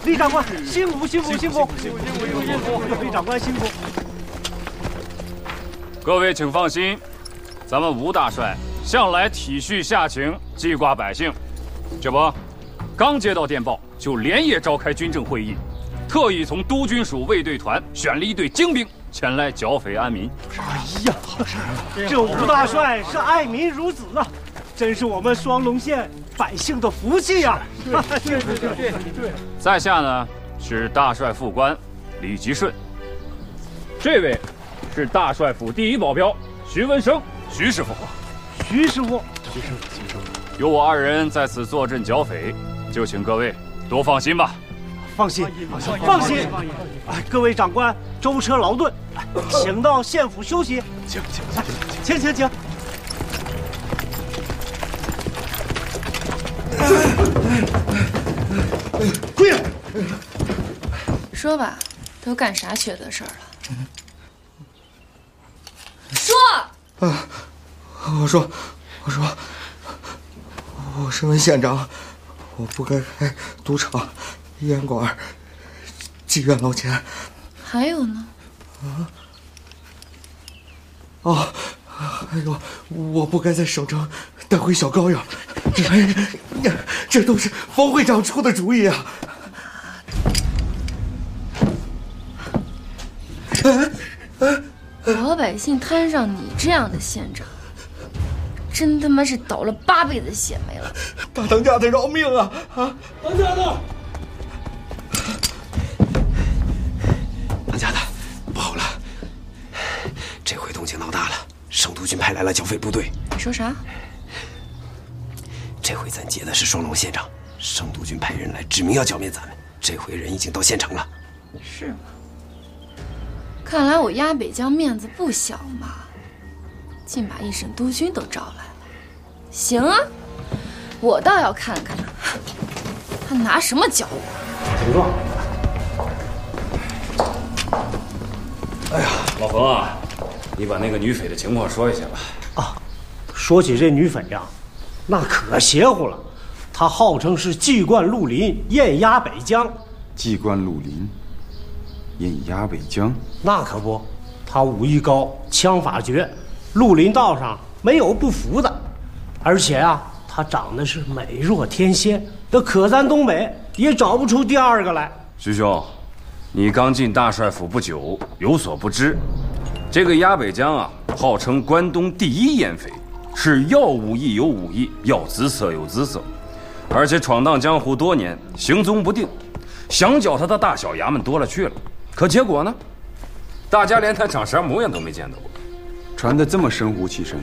李长官辛苦辛苦辛苦辛苦！李长官辛苦！ 各位请放心，咱们吴大帅向来体恤下情，记挂百姓。这不，刚接到电报，就连夜召开军政会议，特意从督军署卫队团选了一队精兵前来剿匪安民。 哎呀，好事啊！这吴大帅是爱民如子啊，真是我们双龙县百姓的福气呀！对。 在下呢是大帅副官李吉顺，这位是大帅府第一保镖徐文生，徐师傅。 徐师傅， 有我二人在此坐镇剿匪，就请各位多放心吧。 放心。哎，各位长官舟车劳顿，请到县府休息。请。跪下！ 说吧，都干啥缺德事儿了？说。 我身为县长，我不该开赌场、烟馆、妓院捞钱。 还有呢？ 还有，我不该在省城带回小羔羊。这都是冯会长出的主意啊！ 老百姓摊上你这样的县长，真他妈是倒了8辈子血霉了！ 大当家的饶命啊！ 当家的， 当家的，不好了，这回动静闹大了，省督军派来了剿匪部队。 说啥？ 这回咱接的是双龙县长，省督军派人来指明要剿灭咱们，这回人已经到县城了。 是吗？看来我鸭北江面子不小嘛，竟把一省督军都招来了。行啊，我倒要看看他拿什么剿我。 请坐。哎呀，老冯啊，你把那个女匪的情况说一下吧。 啊，说起这女匪呀，那可邪乎了。她号称是祭冠绿林，艳压北疆。 祭冠绿林，艳压北疆。 那可不，她武艺高，枪法绝，绿林道上没有不服的。而且啊，她长得是美若天仙，那可咱东北也找不出第二个来。 徐兄，你刚进大帅府不久，有所不知，这个压北江啊，号称关东第一艳匪，是要武艺有武艺，要姿色有姿色，而且闯荡江湖多年，行踪不定，想剿他的大小衙门多了去了。可结果呢，大家连他长啥模样都没见到过。 传得这么神乎其神，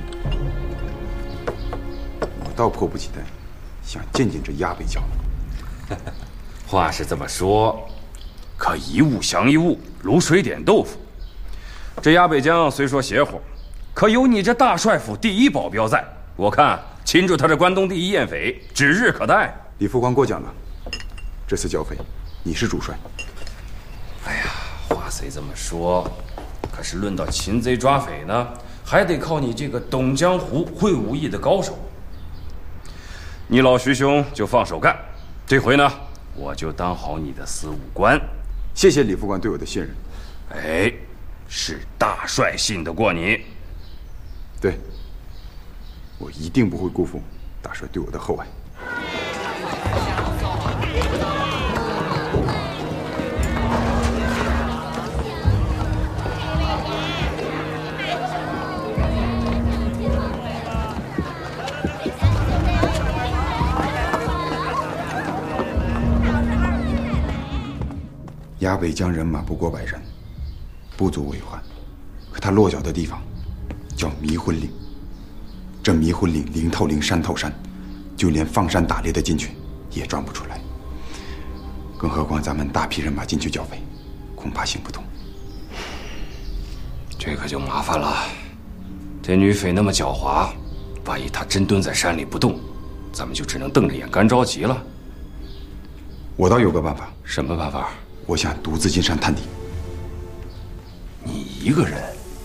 我倒迫不及待，想见见这压北江。 话是这么说，可一物降一物，卤水点豆腐。这压北江虽说邪乎，可有你这大帅府第一保镖在，我看擒住他这关东第一艳匪指日可待。 李副官过奖了，这次剿匪，你是主帅。 哎呀，话虽这么说，可是论到擒贼抓匪呢，还得靠你这个懂江湖、会武艺的高手。你老徐兄就放手干，这回呢，我就当好你的司务官。 谢谢李副官对我的信任。 哎，是大帅信得过你。 对，我一定不会辜负大帅对我的厚爱。压北江人马不过100人，不足为患。可他落脚的地方叫迷魂岭，这迷魂岭岭透岭山透山，就连放山打猎的进去也转不出来。更何况咱们大批人马进去剿匪，恐怕行不通。 这可就麻烦了。这女匪那么狡猾，万一她真蹲在山里不动，咱们就只能瞪着眼干着急了。 我倒有个办法。 什么办法？ 我想独自进山探底。 你一个人？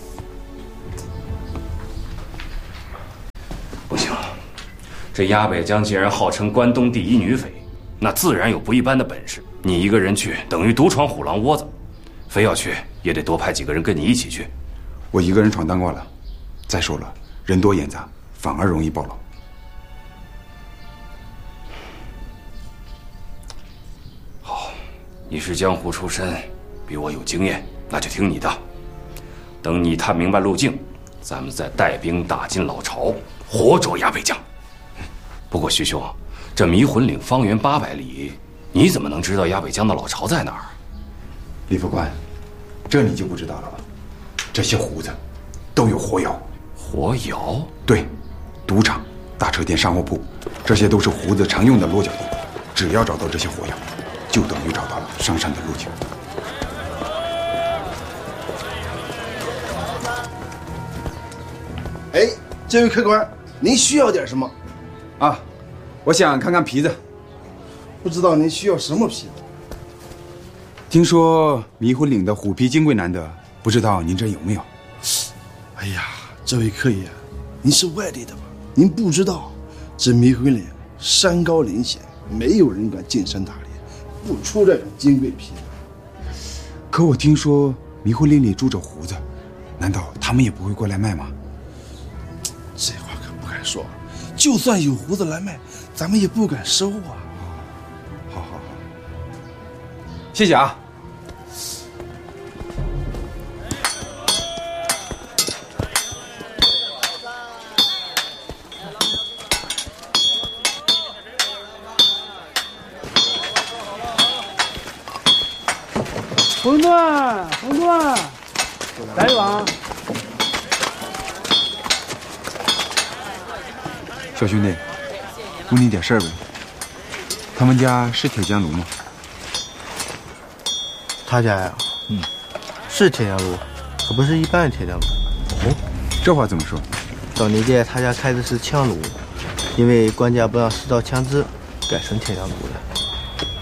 不行，这压北江既然号称关东第一女匪，那自然有不一般的本事。 你一个人去等于独闯虎狼窝子，非要去也得多派几个人跟你一起去。 我一个人闯荡过了，再说了，人多眼杂，反而容易暴露。 好，你是江湖出身，比我有经验，那就听你的。等你探明白路径，咱们再带兵打进老巢，活捉压北江。不过徐兄，这迷魂岭方圆800里，你怎么能知道压北江的老巢在哪儿？ 李副官，这你就不知道了吧？这些胡子都有活窑。 活窑？ 对，赌场、大车店、商货铺，这些都是胡子常用的落脚地。只要找到这些活窑，就等于找到了上山的路径。 哎，这位客官，您需要点什么？ 啊，我想看看皮子。 不知道您需要什么皮子？ 听说迷魂岭的虎皮金贵难得，不知道您这有没有？ 哎呀，这位客爷，您是外地的吧？您不知道，这迷魂岭山高林险，没有人敢进山打猎，不出这种金贵皮子。 可我听说迷魂岭里住着胡子，难道他们也不会过来卖吗？ 这话可不敢说，就算有胡子来卖，咱们也不敢收啊。 好，谢谢啊。 红段，来一碗。 小兄弟，问你点事儿呗。他们家是铁匠炉吗？ 他家呀，是铁匠炉，可不是一般的铁匠炉。 哦，这话怎么说？ 早年间他家开的是枪炉，因为官家不让私造枪支，改成铁匠炉了。